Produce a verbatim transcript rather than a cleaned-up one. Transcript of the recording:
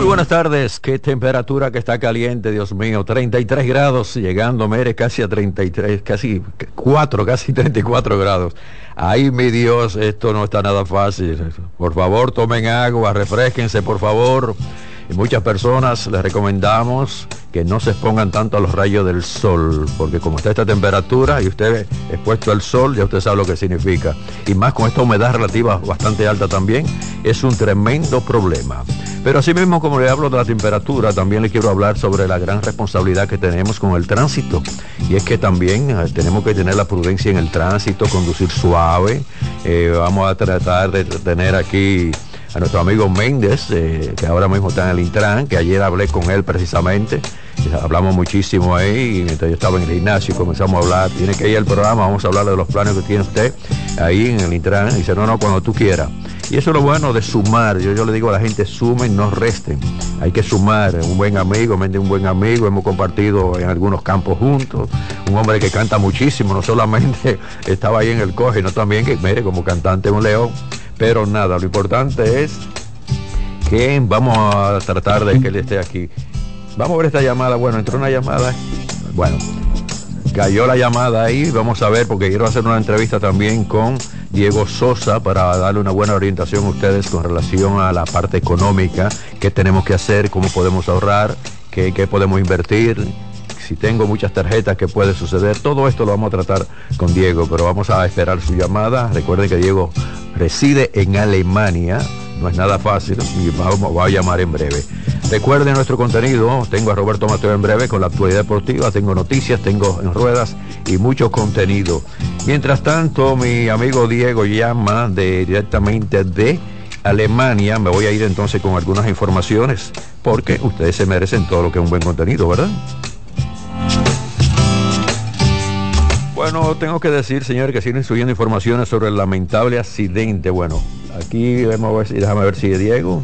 buenas tardes. Qué temperatura que está caliente, Dios mío. treinta y tres grados, llegando, mire, casi a treinta y tres, casi cuatro, casi treinta y cuatro grados. Ay, mi Dios, esto no está nada fácil. Por favor, tomen agua, refresquense, por favor. Y muchas personas les recomendamos que no se expongan tanto a los rayos del sol, porque como está esta temperatura y usted expuesto al sol, ya usted sabe lo que significa. Y más con esta humedad relativa bastante alta también, es un tremendo problema. Pero así mismo, como le hablo de la temperatura, también le quiero hablar sobre la gran responsabilidad que tenemos con el tránsito. Y es que también eh, tenemos que tener la prudencia en el tránsito, conducir suave. Eh, vamos a tratar de tener aquí a nuestro amigo Méndez, eh, que ahora mismo está en el Intran, que ayer hablé con él precisamente, hablamos muchísimo ahí, y mientras yo estaba en el gimnasio comenzamos a hablar, tiene que ir al programa, vamos a hablar de los planes que tiene usted ahí en el Intran, y dice, no, no, cuando tú quieras. Y eso es lo bueno de sumar, yo, yo le digo a la gente, sumen, no resten, hay que sumar, un buen amigo, Méndez un buen amigo, hemos compartido en algunos campos juntos, un hombre que canta muchísimo, no solamente estaba ahí en el coge, no también que, mire, como cantante un león. Pero nada, lo importante es que vamos a tratar de que él esté aquí. Vamos a ver esta llamada. Bueno, entró una llamada. Bueno, cayó la llamada ahí. Vamos a ver, porque quiero hacer una entrevista también con Diego Sosa para darle una buena orientación a ustedes con relación a la parte económica. ¿Qué tenemos que hacer? ¿Cómo podemos ahorrar? ¿Qué, qué podemos invertir? Si tengo muchas tarjetas, ¿qué puede suceder? Todo esto lo vamos a tratar con Diego, pero vamos a esperar su llamada. Recuerden que Diego reside en Alemania, no es nada fácil, y vamos, va a llamar en breve. Recuerden nuestro contenido, tengo a Roberto Mateo en breve con la actualidad deportiva, tengo noticias, tengo en ruedas y mucho contenido. Mientras tanto, mi amigo Diego llama de, directamente de Alemania. Me voy a ir entonces con algunas informaciones, porque ustedes se merecen todo lo que es un buen contenido, ¿verdad? Bueno, tengo que decir, señor, que siguen subiendo informaciones sobre el lamentable accidente. Bueno, aquí vemos, déjame ver si es Diego.